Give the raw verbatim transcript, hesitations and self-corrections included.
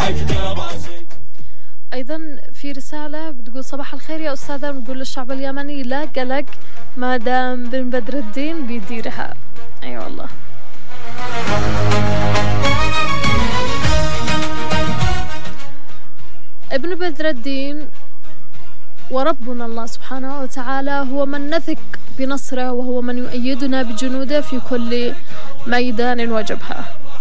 أيضا في رسالة بتقول صباح الخير يا أستاذة، نقول للشعب اليمني لا قلق ما دام بن بدر الدين بيديرها. أي أيوة والله. ابن بدر الدين وربنا الله سبحانه وتعالى هو من نثق بنصره، وهو من يؤيدنا بجنوده في كل ميدان وجبهة.